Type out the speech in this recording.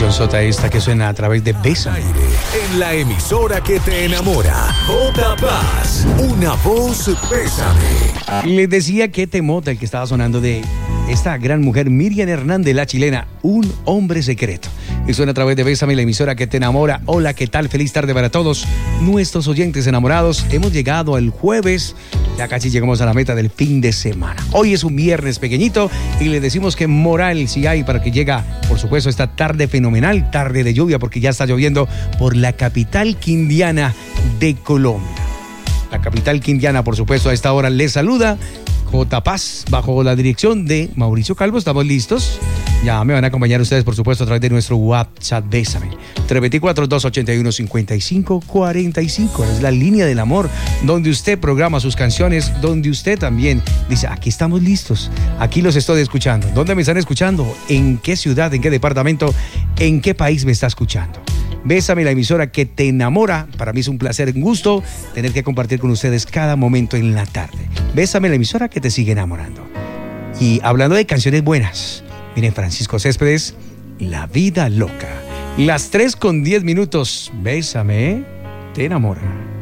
canción sota esta que suena a través de Bésame. En la emisora que te enamora, J Paz, una voz Bésame. Les decía que Temota, el que estaba sonando de esta gran mujer, Miriam Hernández, la chilena, un hombre secreto. Y suena a través de Bésame, la emisora que te enamora. Hola, ¿qué tal? Feliz tarde para todos nuestros oyentes enamorados. Hemos llegado al jueves, ya casi llegamos a la meta del fin de semana. Hoy es un viernes pequeñito y les decimos que moral si hay para que llega, por supuesto, esta tarde fenomenal, tarde de lluvia, porque ya está lloviendo por la capital quindiana de Colombia. La capital quindiana, por supuesto, a esta hora les saluda J Paz, bajo la dirección de Mauricio Calvo. Estamos listos. Ya me van a acompañar ustedes, por supuesto, a través de nuestro WhatsApp Bésame. 324-281-5545. Es la línea del amor, donde usted programa sus canciones, donde usted también dice, aquí estamos listos, aquí los estoy escuchando. ¿Dónde me están escuchando? ¿En qué ciudad? ¿En qué departamento? ¿En qué país me está escuchando? Bésame, la emisora que te enamora. Para mí es un placer, un gusto tener que compartir con ustedes cada momento en la tarde. Bésame, la emisora que te sigue enamorando. Y hablando de canciones buenas, miren, Francisco Céspedes, La Vida Loca. Las 3:10. Bésame, te enamora.